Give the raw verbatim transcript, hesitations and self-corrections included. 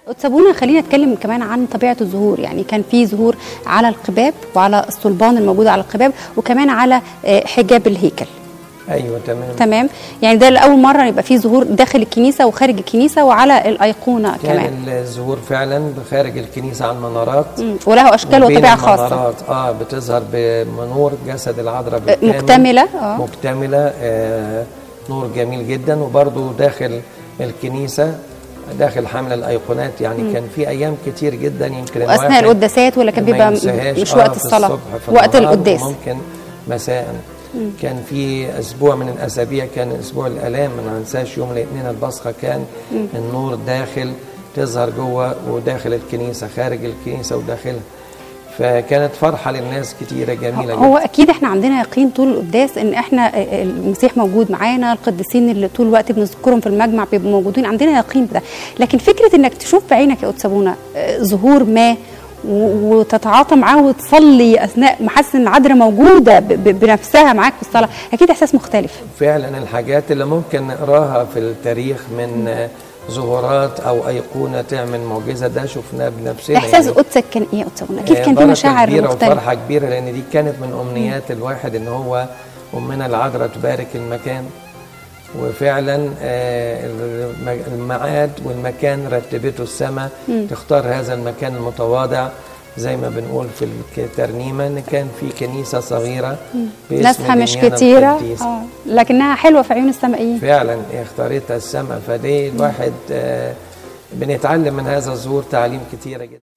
سابونا خلينا نتكلم كمان عن طبيعه الزهور. يعني كان في زهور على القباب وعلى الصلبان الموجود على القباب وكمان على حجاب الهيكل. ايوه تمام تمام. يعني ده لاول مره يبقى فيه ظهور داخل الكنيسه وخارج الكنيسه وعلى الايقونه كان كمان. كان الظهور فعلا خارج الكنيسه على المنارات وله اشكال وطبيعه خاصه. المنارات اه بتظهر بنور جسد العذراء بالكامل مكتمله اه مكتمله آه نور جميل جدا. وبرده داخل الكنيسه داخل حمل الايقونات. يعني مم. كان في ايام كتير جدا يمكن واثناء القداسات ولا كان بيبقى مش وقت الصلاه وقت القداس ممكن مساء. مم. كان في اسبوع من الاسابيع كان اسبوع الالام ما ننساش يوم الاثنين البصخه كان مم. النور داخل تظهر جوه وداخل الكنيسه خارج الكنيسه وداخلها. فكانت فرحه للناس كتيره جميله هو جدا. اكيد احنا عندنا يقين طول القداس ان احنا المسيح موجود معانا، القديسين اللي طول الوقت بنذكرهم في المجمع بيبقوا موجودين، عندنا يقين بده. لكن فكره انك تشوف بعينك يا قدس ابونا ظهور ما وتتعاطى معاه وتصلي اثناء ما حاسس ان العذراء موجوده بنفسها معاك في الصلاه، اكيد احساس مختلف. فعلا الحاجات اللي ممكن نقراها في التاريخ من ظهورات او ايقونه تعمل معجزه ده شفناه بنفسنا. احساس يعني قدسك كان ايه يا قدس ابونا؟ اكيد كان في مشاعر كبيره وفرحه كبيره لان دي كانت من امنيات الواحد ان هو امنا العذراء تبارك المكان. وفعلا الميعاد والمكان رتبته السماء تختار هذا المكان المتواضع زي ما بنقول في الترنيمه ان كان في كنيسه صغيره ناسها مش كتيره اه لكنها حلوه في عيون السمائيين. فعلا اختارتها السماء. فدي الواحد آه بنتعلم من هذا الظهور تعليم كتيره جدا.